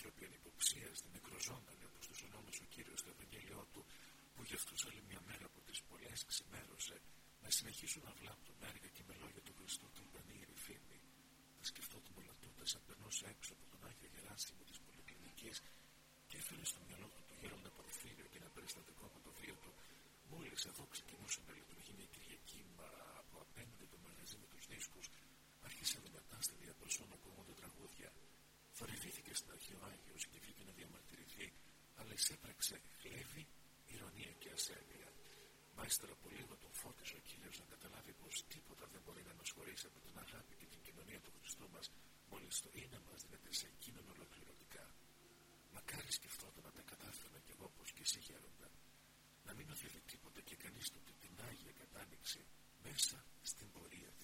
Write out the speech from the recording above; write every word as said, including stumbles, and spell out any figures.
άνθρωποι ανυποψίαστοι, νεκροζώντανε όπως τους ονόμασε ο Κύριος στο Ευαγγέλιό του, που για αυτούς άλλη μια μέρα από τις πολλές ξημέρωσε, να συνεχίσουν να βλάπτουν έργα και με λόγια του Χριστού την πανήγυρη φήμη. Τα σκεφτόταν όλα τούτα σαν περνούσε έξω από τον Άγιο Γεράσιμο της Πολυκλινικής και έφερε στο μυαλό του το γέροντα Πορφύριο και ένα περιστατικό από το βίο του. Μόλις εδώ ξεκινούσε να λειτουργεί μια Κυριακή, μα από απέναντι το μαγαζί με τους δίσκους άρχισε να μετάστη διαπροσώ να ακούγονται τραγούδια. Θορυβήθηκε στην αρχή ο Άγιος και βγήκε να διαμαρτυρηθεί, αλλά εισέπραξε χλέβη, ηρωνία και ασέβεια. Μάλιστα από λίγο τον φώτισε ο Κύριος να καταλάβει πως τίποτα δεν μπορεί να μας χωρίσει από την αγάπη και την κοινωνία του Χριστού μας, μόλις το είναι μας δίνεται σε εκείνον ολοκληρωτικά. Μακάρι σκεφτόταν να τα κατάφερνα κι εγώ πως και εσύ γέροντα. Να μην οδεύει τίποτα και κανείς του την Άγια κατάνοιξη μέσα στην πορεία